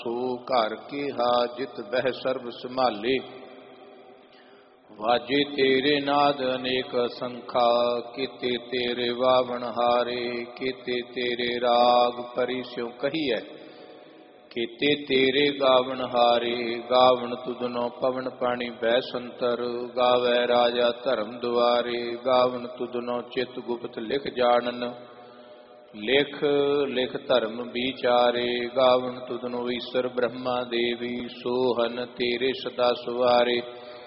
ਸੋ ਘਰ ਕੀ ਹਾਜਤ ਬਹਿ ਸਰਬ ਸੰਭਾਲੇ। ਵਾਜੇ ਤੇਰੇ ਨਾਦ ਅਨੇਕ ਸੰਖਾ, ਕੀਤੇ ਤੇਰੇ ਵਾਵਣ ਹਾਰੇ। ਕੀਤੇ ਤੇਰੇ ਰਾਗ ਪਰੀ ਸਿਉ ਕਹੀਐ, ਕੀਤੇ ਤੇਰੇ ਗਾਵਣ ਹਾਰੇ। ਗਾਵਣ ਤੁਧਨੋ ਪਵਨ ਪਾਣੀ ਬਹਿ ਸੰਤਰ, ਗਾਵੈ ਰਾਜਾ ਧਰਮ ਦੁਆਰੇ। ਗਾਵਣ ਤੁਧਨੋ ਚਿਤ ਗੁਪਤ ਲਿਖ ਜਾਣਨ, ਲਿਖ ਲਿਖ ਧਰਮ ਵਿਚਾਰੇ। ਗਾਵਣ ਤੁਧਨੋ ਈਸਰ ਬ੍ਰਹਮਾ ਦੇਵੀ, ਸੋਹਨ ਤੇਰੇ ਸਦਾ ਸਵਾਰੇ।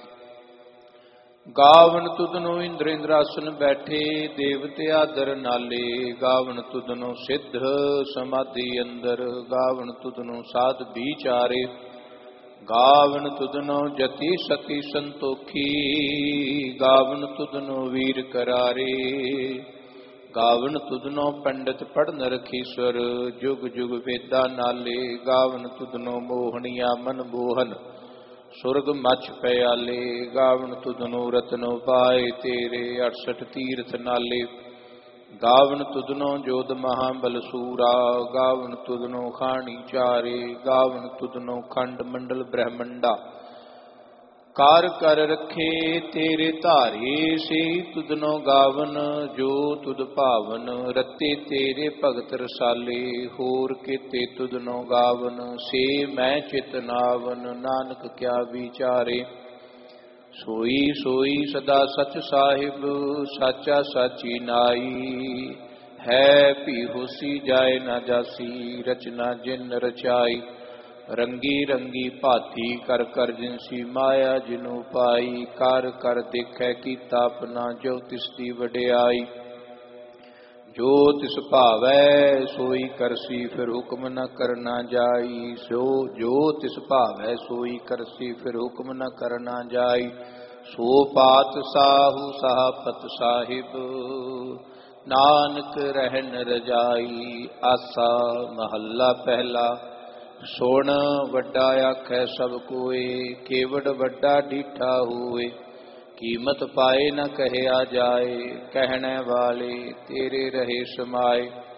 ਗਾਵਣ ਤੁਧਨੋ ਇੰਦਰ ਇੰਦਰਾਸਨ ਬੈਠੇ, ਦੇਵਤੇ ਆਦਰ ਨਾਲੇ। ਗਾਵਣ ਤੁਧਨੋ ਸਿੱਧ ਸਮਾਧੀ ਅੰਦਰ, ਗਾਵਣ ਤੁਧਨੋ ਸਾਧ ਵਿਚਾਰੇ। ਗਾਵਣ ਤੁਧਨੋ ਜਤੀ ਸਤੀ ਸੰਤੋਖੀ, ਗਾਵਣ ਤੁਧਨੋ ਵੀਰ ਕਰਾਰੇ। ਗਾਵਣ ਤੁਧਨੋ ਪੰਡਿਤ ਪੜਨ ਰਖੀਸਰ, ਜੁਗ ਜੁਗ ਵੇਦਾਂ ਨਾਲੇ। ਗਾਵਣ ਤੁਧਨੋ ਮੋਹਣੀਆ ਮਨ ਮੋਹਨ, ਸੁਰਗ ਮਛ ਪਿਆਲੇ। ਗਾਵਣ ਤੁਧਨੋ ਰਤਨ ਉਪਾਏ ਤੇਰੇ, 68 ਤੀਰਥ ਨਾਲੇ। ਗਾਵਣ ਤੁਧਨੋ ਜੋਧ ਮਹਾਬਲ ਸੂਰਾ, ਗਾਵਣ ਤੁਧਨੋ ਖਾਣੀ ਚਾਰੇ। ਗਾਵਣ ਤੁਧਨੋ ਖੰਡ ਮੰਡਲ ਬ੍ਰਹਮੰਡਾ, ਕਾਰ ਕਰ ਰਖੇ ਤੇਰੇ ਧਾਰੇ। ਸੇ ਤੁਧਨੋ ਗਾਵਨ ਜੋ ਤੁਧ ਭਾਵਨ, ਰਤੇ ਤੇਰੇ ਭਗਤ ਰਸਾਲੇ। ਹੋਰ ਕੀਤੇ ਤੁਧਨੋ ਗਾਵਨ, ਸੇ ਮੈਂ ਚਿਤ ਨਾਵਨ। ਨਾਨਕ ਕਿਆ ਵਿਚਾਰੇ, ਸੋਈ ਸੋਈ ਸਦਾ ਸਚ ਸਾਹਿਬ। ਸਾਚਾ ਸਾਚੀ ਨਾਈ, ਹੈ ਭੀ ਹੋਸੀ ਜਾਏ ਨਾ ਜਾਸੀ। ਰਚਨਾ ਜਿਨ ਰਚਾਈ, ਰੰਗੀ ਰੰਗੀ ਭਾਤੀ। ਕਰ ਕਰ ਜਿਨਸੀ ਮਾਇਆ ਜਿਨੂ ਪਾਈ। ਕਰ ਕਰ ਦੇਖੈ ਕੀਤਾ ਆਪਣਾ, ਜੋ ਤਿਸ ਦੀ ਵਡਿਆਈ। ਜੋ ਤਿਸ ਭਾਵੈ ਸੋਈ ਕਰਸੀ, ਫਿਰ ਹੁਕਮ ਨ ਕਰਨਾ ਜਾਈ। ਜੋ ਤਿਸ ਭਾਵੈ ਸੋਈ ਕਰਸੀ, ਫਿਰ ਹੁਕਮ ਨ ਕਰਨਾ ਜਾਈ। ਸੋ ਪਾਤ ਸਾਹੂ ਸਾਹਪਤ ਸਾਹਿਬ, ਨਾਨਕ ਰਹਿਨ ਰਜਾਈ। ਆਸਾ ਮਹੱਲਾ ਪਹਿਲਾ। ਸੁਣ ਵੱਡਾ ਆਖੈ ਸਭ ਕੋਏ, ਕੇਵੜ ਵੱਡਾ ਡੀਠਾ ਹੋਏ। ਕੀਮਤ ਪਾਏ ਨ ਕਹਿਆ ਜਾਏ, ਕਹਿਣੇ ਵਾਲੇ ਤੇਰੇ ਰਹੇ ਸਮਾਏ।